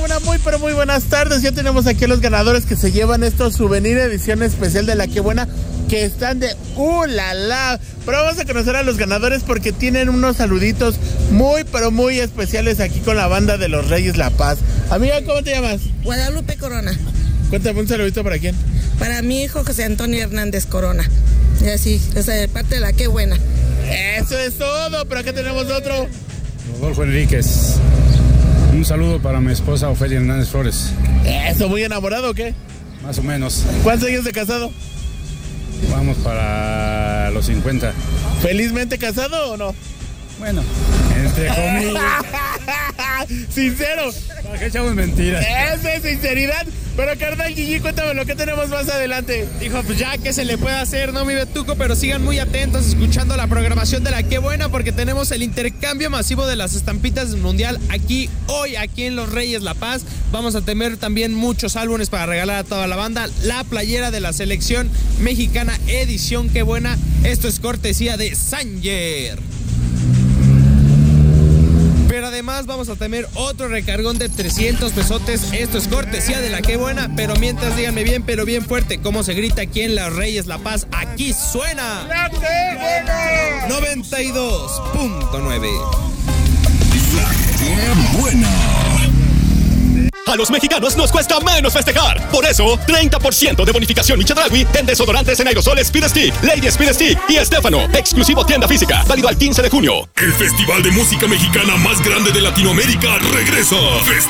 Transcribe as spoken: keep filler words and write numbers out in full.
buena, muy pero muy buenas tardes. Ya tenemos aquí a los ganadores que se llevan estos souvenir edición especial de La Qué Buena, que están de ¡uh, la, la! Pero vamos a conocer a los ganadores porque tienen unos saluditos muy pero muy especiales aquí con la banda de los Reyes La Paz. Amiga, ¿cómo te llamas? Guadalupe Corona. Cuéntame un saludito para quién. Para mi hijo José Antonio Hernández Corona. Y así, o sea, de parte de La Qué Buena. Eso es todo, pero acá tenemos otro. Rodolfo Enríquez. Un saludo para mi esposa Ofelia Hernández Flores. Eso, ¿muy enamorado o qué? Más o menos. ¿Cuántos años de casado? Vamos para los cincuenta. ¿Felizmente casado o no? Bueno, entre comillas. Sincero. ¿Para qué echamos mentiras? Esa es sinceridad. Pero carnal Gigi, cuéntame lo que tenemos más adelante. Dijo, pues ya, ¿qué se le puede hacer, no, mi Betuco? Pero sigan muy atentos escuchando la programación de La Qué Buena, porque tenemos el intercambio masivo de las estampitas del Mundial aquí, hoy, aquí en Los Reyes La Paz. Vamos a tener también muchos álbumes para regalar a toda la banda. La playera de la selección mexicana, edición Qué Buena. Esto es cortesía de Sanger. Pero además vamos a tener otro recargón de trescientos pesotes. Esto es cortesía de La Qué Buena. Pero mientras, díganme bien, pero bien fuerte, cómo se grita aquí en Los Reyes La Paz. Aquí suena ¡La Qué Buena! noventa y dos punto nueve. La Qué Buena. A los mexicanos nos cuesta menos festejar. Por eso, treinta por ciento de bonificación y Chedraui en desodorantes en aerosol Speed Stick, Lady Speed Stick y Estefano. Exclusivo tienda física, válido al quince de junio. El festival de música mexicana más grande de Latinoamérica regresa.